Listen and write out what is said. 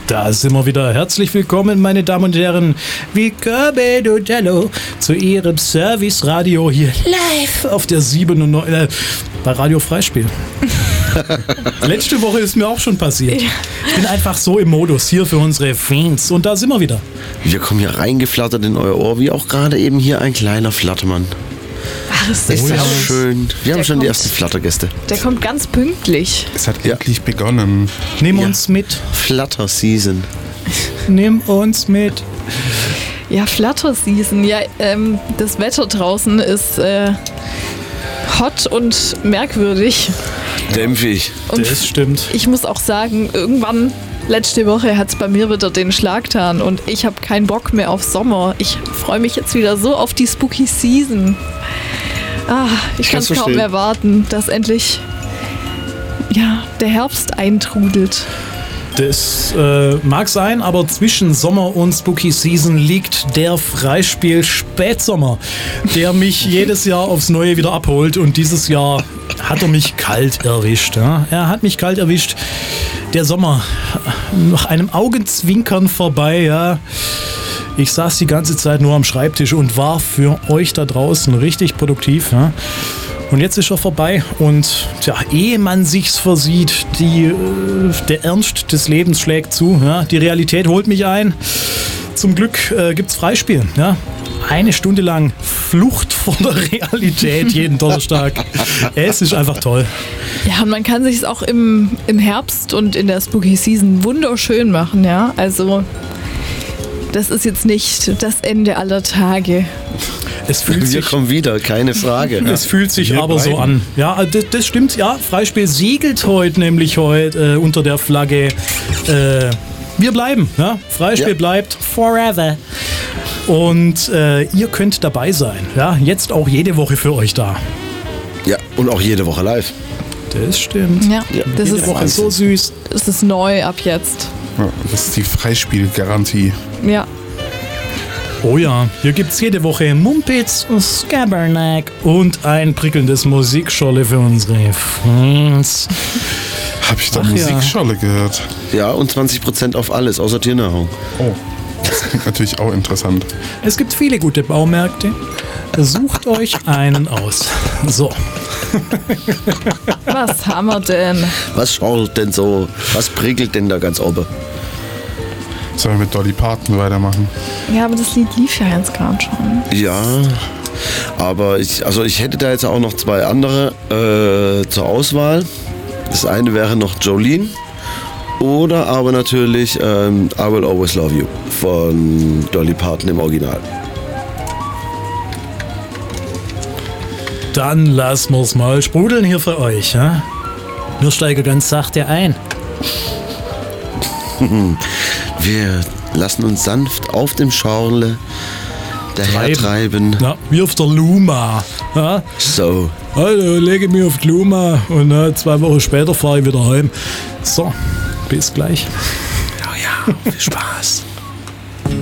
Da sind wir wieder. Herzlich willkommen, meine Damen und Herren. Willkommen, Otello, zu Ihrem Service-Radio hier live auf der 97, bei Radio Freispiel. Letzte Woche ist mir auch schon passiert. Ich bin einfach so im Modus hier für unsere Fans und da sind wir wieder. Wir kommen hier reingeflattert in euer Ohr, wie auch gerade eben hier ein kleiner Flattermann. Ach, das ist Ist das ja schön. Wir haben schon die kommt- ersten Flattergäste. Der kommt ganz pünktlich. Es hat endlich begonnen. Nimm uns mit. Flatter-Season. Nimm uns mit. Ja, Flutter Season. Ja, das Wetter draußen ist hot und merkwürdig. Dämpfig. Und Das stimmt. ich muss auch sagen, irgendwann letzte Woche hat es bei mir wieder den Schlag getan und ich habe keinen Bock mehr auf Sommer. Ich freue mich jetzt wieder so auf die Spooky Season. Ich kann es kaum verstehen. erwarten, dass endlich der Herbst eintrudelt. Das mag sein, aber zwischen Sommer und Spooky Season liegt der Freispiel Spätsommer, der mich jedes Jahr aufs Neue wieder abholt. Und dieses Jahr hat er mich kalt erwischt. Ja? Er hat mich kalt erwischt. Der Sommer, nach einem Augenzwinkern vorbei. Ja? Ich saß die ganze Zeit nur am Schreibtisch und war für euch da draußen richtig produktiv. Ja? Und jetzt ist er vorbei und ehe man sich's versieht, der Ernst des Lebens schlägt zu. Ja, die Realität holt mich ein. Zum Glück gibt's Freispiel. Ja. 1 Stunde lang Flucht vor der Realität jeden Donnerstag. Es ist einfach toll. Ja, und man kann sich es auch im Herbst und in der Spooky Season wunderschön machen, ja. Also, das ist jetzt nicht das Ende aller Tage. Es fühlt Wir sich, kommen wieder, keine Frage. es fühlt sich Wir aber so bleiben. an. Ja, das stimmt. Ja, Freispiel segelt heute unter der Flagge. Wir bleiben. Ja? Freispiel Ja. bleibt forever. Und ihr könnt dabei sein. Ja? Jetzt auch jede Woche für euch da. Ja, und auch jede Woche live. Das stimmt. Ja, das Jede Woche so süß. ist neu ab jetzt. Ja, das ist die Freispielgarantie. Ja. Oh ja, hier gibt's jede Woche Mumpitz, Scabernack und ein prickelndes Musikscholle für unsere Fans. Habe ich da Ach ja. Musikscholle gehört? Ja, und 20% auf alles, außer Tiernahrung. Oh, das klingt natürlich auch interessant. Es gibt viele gute Baumärkte. Sucht euch einen aus. So. Was haben wir denn? Was schaut denn so? Was prickelt denn da ganz oben? Sollen wir mit Dolly Parton weitermachen? Ja, aber das Lied lief ja jetzt gerade schon. Ja, aber ich hätte da jetzt auch noch 2 andere zur Auswahl. Das eine wäre noch Jolene oder aber natürlich I Will Always Love You von Dolly Parton im Original. Dann lassen wir's mal sprudeln hier für euch. Ja? Wir steigen ganz sachte ein. Wir lassen uns sanft auf dem Schorle dahertreiben. Ja, wie auf der Luma. Ja? So, Also lege mich auf die Luma und 2 Wochen später fahre ich wieder heim. So, bis gleich. ja, viel Spaß.